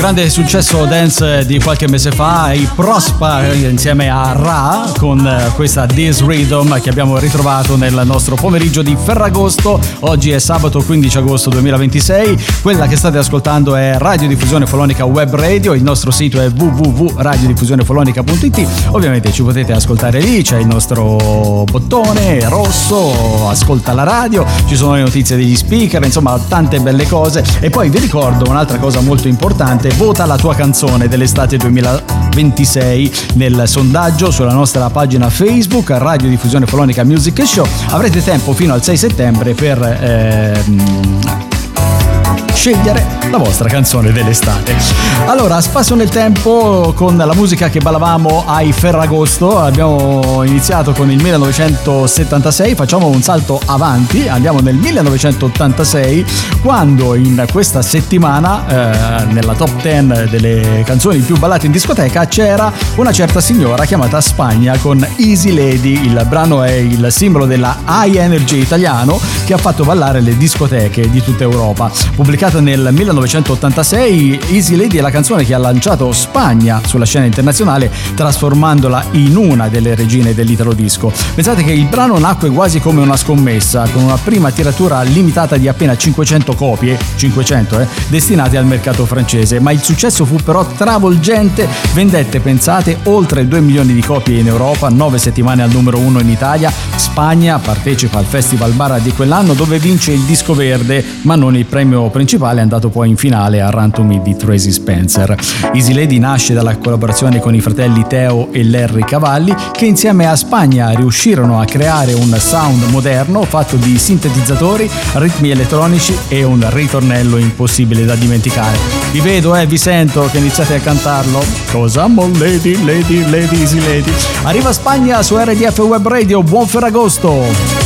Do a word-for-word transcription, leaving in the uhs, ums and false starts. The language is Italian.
Grande successo dance di qualche mese fa, i Prospa insieme a Ra con questa This Rhythm che abbiamo ritrovato nel nostro pomeriggio di Ferragosto. Oggi è sabato quindici agosto duemilaventisei. Quella che state ascoltando è Radiodiffusione Follonica Web Radio, il nostro sito è w w w punto radiodiffusione follonica punto i t. Ovviamente ci potete ascoltare lì, c'è il nostro bottone rosso, ascolta la radio, ci sono le notizie degli speaker, insomma tante belle cose. E poi vi ricordo un'altra cosa molto importante: vota la tua canzone dell'estate duemilaventisei nel sondaggio sulla nostra pagina Facebook Radiodiffusione Follonica Music Show. Avrete tempo fino al sei settembre per ehm, scegliere la vostra canzone dell'estate. Allora, a spasso nel tempo con la musica che ballavamo ai Ferragosto. Abbiamo iniziato con il millenovecentosettantasei, facciamo un salto avanti, andiamo nel millenovecentottantasei, quando in questa settimana eh, nella top dieci delle canzoni più ballate in discoteca c'era una certa signora chiamata Spagna con Easy Lady. Il brano è il simbolo della high energy italiano che ha fatto ballare le discoteche di tutta Europa. Pubblicata nel millenovecentottantasei, Easy Lady è la canzone che ha lanciato Spagna sulla scena internazionale, trasformandola in una delle regine dell'italo disco. Pensate che il brano nacque quasi come una scommessa, con una prima tiratura limitata di appena cinquecento copie, cinquecento eh, destinate al mercato francese, ma il successo fu però travolgente. Vendette, pensate, oltre due milioni di copie in Europa, nove settimane al numero uno in Italia. Spagna partecipa al Festival Bar di quell'anno, dove vince il disco verde, ma non il premio principale, è andato poi in finale a Run to Me di Tracy Spencer. Easy Lady nasce dalla collaborazione con i fratelli Teo e Larry Cavalli, che insieme a Spagna riuscirono a creare un sound moderno fatto di sintetizzatori, ritmi elettronici e un ritornello impossibile da dimenticare. Vi vedo e eh, vi sento che iniziate a cantarlo. Cosa mo lady, lady, lady, Easy Lady. Arriva Spagna su R D F Web Radio, buon Ferragosto!